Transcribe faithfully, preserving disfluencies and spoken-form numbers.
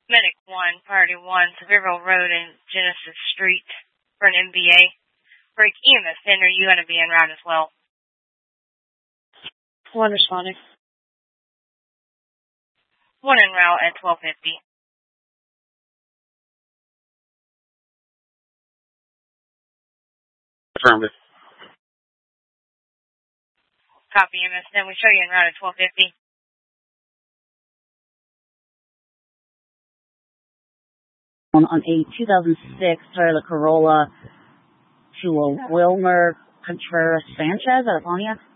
Medic one, Priority one, Sevierville Road and Genesis Street for an M B A. Break E M S in, are you going to be en route as well? One responding. One en route at twelve fifty. Affirmative. Copy M S ten, we show you en route at twelve fifty. On, on a two thousand six Toyota Corolla to a Wilmer Contreras Sanchez out of Pontiac.